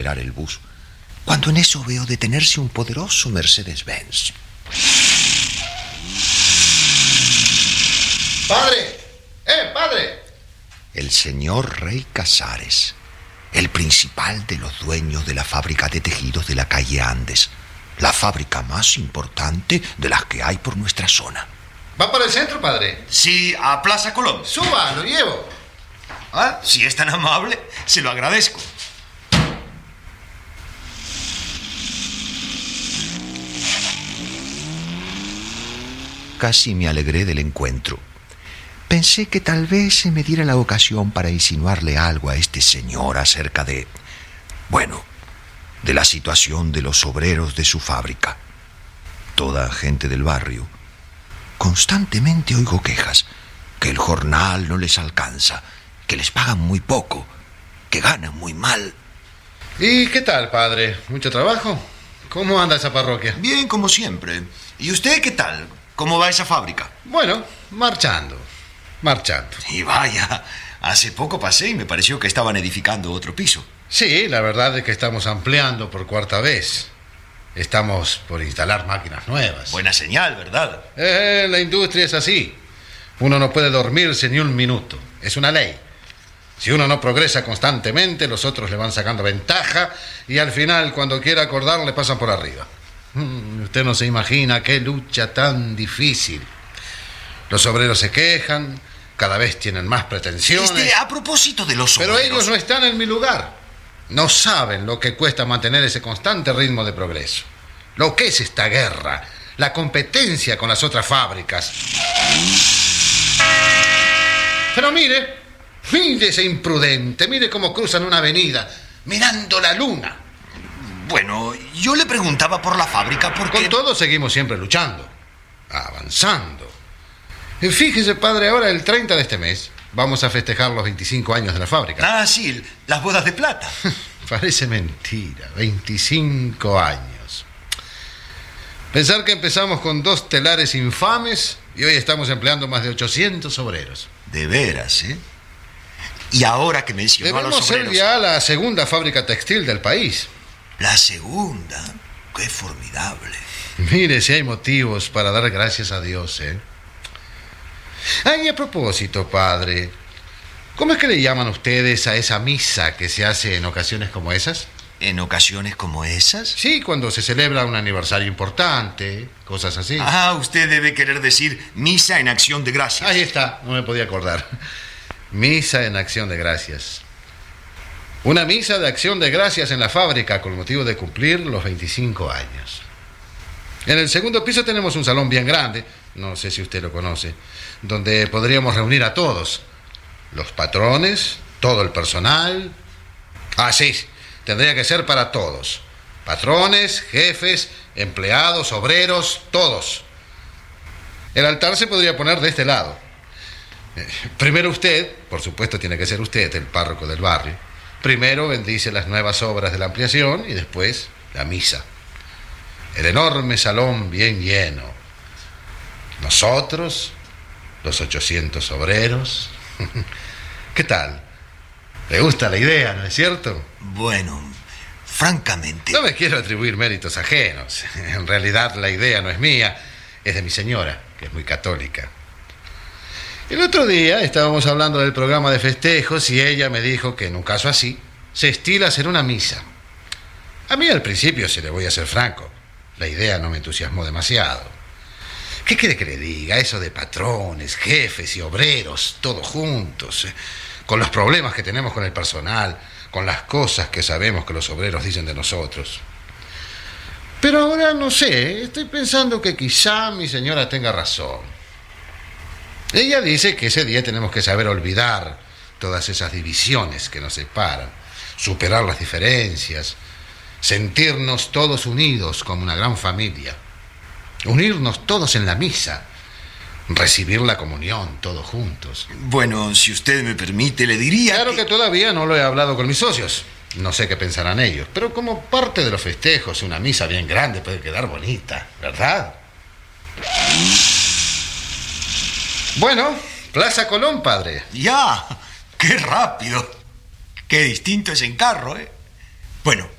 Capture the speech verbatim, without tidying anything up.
esperar el bus, cuando en eso veo detenerse un poderoso Mercedes-Benz. ¡Padre! ¡Eh, padre! El señor Rey Casares, el principal de los dueños de la fábrica de tejidos de la calle Andes, la fábrica más importante de las que hay por nuestra zona. ¿Va para el centro, padre? Sí, a Plaza Colón. Suba, lo llevo. Ah, si es tan amable, se lo agradezco. Casi me alegré del encuentro. Pensé que tal vez se me diera la ocasión para insinuarle algo a este señor acerca de, bueno, de la situación de los obreros de su fábrica. Toda gente del barrio. Constantemente oigo quejas, que el jornal no les alcanza, que les pagan muy poco, que ganan muy mal. ¿Y qué tal, padre? ¿Mucho trabajo? ¿Cómo anda esa parroquia? Bien, como siempre. ¿Y usted qué tal? ¿Cómo va esa fábrica? Bueno, marchando, marchando. Y vaya, hace poco pasé y me pareció que estaban edificando otro piso. Sí, la verdad es que estamos ampliando por cuarta vez. Estamos por instalar máquinas nuevas. Buena señal, ¿verdad? Eh, la industria es así. Uno no puede dormirse ni un minuto. Es una ley. Si uno no progresa constantemente, los otros le van sacando ventaja y al final, cuando quiera acordar, le pasan por arriba. Mm, usted no se imagina qué lucha tan difícil. Los obreros se quejan, cada vez tienen más pretensiones. Este, a propósito de los obreros... Pero ellos no están en mi lugar. No saben lo que cuesta mantener ese constante ritmo de progreso. Lo que es esta guerra, la competencia con las otras fábricas. Pero mire, mire ese imprudente, mire cómo cruzan una avenida, mirando la luna. Bueno, yo le preguntaba por la fábrica porque... Con todo seguimos siempre luchando, avanzando. Y fíjese, padre, ahora el treinta de este mes vamos a festejar los veinticinco años de la fábrica. Ah, sí, las bodas de plata. Parece mentira, veinticinco años. Pensar que empezamos con dos telares infames y hoy estamos empleando más de ochocientos obreros. De veras, ¿eh? Y ahora que mencionó a los Debemos obreros... ser ya la segunda fábrica textil del país. La segunda, qué formidable. Mire, si hay motivos para dar gracias a Dios, ¿eh? Ay, a propósito, padre, ¿cómo es que le llaman ustedes a esa misa que se hace en ocasiones como esas? ¿En ocasiones como esas? Sí, cuando se celebra un aniversario importante, cosas así. Ah, usted debe querer decir misa en acción de gracias. Ahí está, no me podía acordar. Misa en acción de gracias. Una misa de acción de gracias en la fábrica con motivo de cumplir los veinticinco años. En el segundo piso tenemos un salón bien grande, no sé si usted lo conoce, donde podríamos reunir a todos. Los patrones, todo el personal. Ah, sí, tendría que ser para todos. Patrones, jefes, empleados, obreros, todos. El altar se podría poner de este lado. Eh, primero usted, por supuesto tiene que ser usted, el párroco del barrio. Primero bendice las nuevas obras de la ampliación y después la misa. El enorme salón bien lleno. Nosotros, los ochocientos obreros. ¿Qué tal? ¿Le gusta la idea, no es cierto? Bueno, francamente... No me quiero atribuir méritos ajenos. En realidad la idea no es mía, es de mi señora, que es muy católica. El otro día estábamos hablando del programa de festejos y ella me dijo que en un caso así se estila hacer una misa. A mí al principio, si le voy a ser franco, la idea no me entusiasmó demasiado. ¿Qué quiere que le diga? Eso de patrones, jefes y obreros, todos juntos, eh, con los problemas que tenemos con el personal, con las cosas que sabemos que los obreros dicen de nosotros. Pero ahora no sé, estoy pensando que quizá mi señora tenga razón. Ella dice que ese día tenemos que saber olvidar todas esas divisiones que nos separan, superar las diferencias, sentirnos todos unidos como una gran familia, unirnos todos en la misa, recibir la comunión todos juntos. Bueno, si usted me permite, le diría... Claro que... que todavía no lo he hablado con mis socios. No sé qué pensarán ellos, pero como parte de los festejos, una misa bien grande puede quedar bonita, ¿verdad? Bueno, Plaza Colón, padre. Ya, qué rápido. Qué distinto es en carro, ¿eh? Bueno,